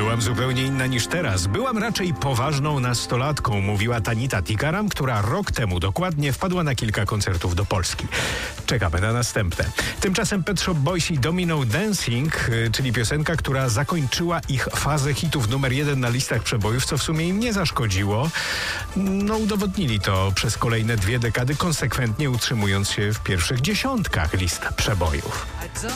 Byłam zupełnie inna niż teraz. Byłam raczej poważną nastolatką, mówiła Tanita Tikaram, która rok temu dokładnie wpadła na kilka koncertów do Polski. Czekamy na następne. Tymczasem Pet Shop Boys i Domino Dancing, czyli piosenka, która zakończyła ich fazę hitów numer 1 na listach przebojów, co w sumie im nie zaszkodziło. No, udowodnili to przez kolejne 2 dekady, konsekwentnie utrzymując się w pierwszych dziesiątkach list przebojów.